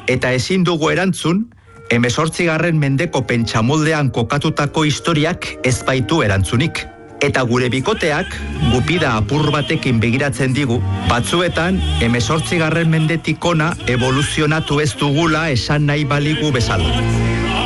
eta ezin dugu erantzun, 18. mendeko pentsamoldean kokatutako historiak ez baitu erantzunik. Eta gure bikoteak, gupida apur batekin begiratzen digu, batzuetan 18. mendetik ona evoluzionatu ez dugula esan nahi baligu bezala.